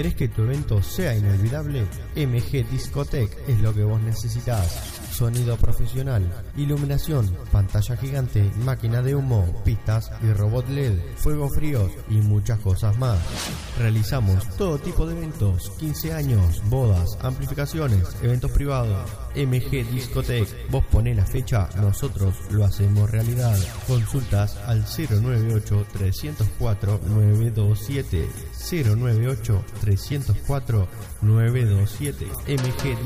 ¿Querés que tu evento sea inolvidable? MG Discotech es lo que vos necesitas. Sonido profesional, iluminación, pantalla gigante, máquina de humo, pistas y robot LED, fuegos fríos y muchas cosas más. Realizamos todo tipo de eventos, 15 años, bodas, amplificaciones, eventos privados. MG Discotech, vos ponés la fecha, nosotros lo hacemos realidad. Consultas al 098-304-927, 098-304-927. MG